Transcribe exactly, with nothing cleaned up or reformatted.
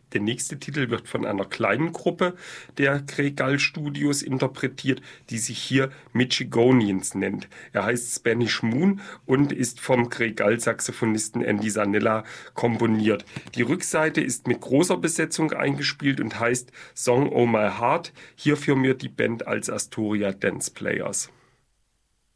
Der nächste Titel wird von einer kleinen Gruppe der Gregal Studios interpretiert, die sich hier Michigonians nennt. Er heißt Spanish Moon und ist vom Gregal-Saxophonisten Andy Zanella komponiert. Die Rückseite ist mit großer Besetzung eingespielt und heißt Song Oh My Heart. Hier führen wir die Band als Astoria Dance Players.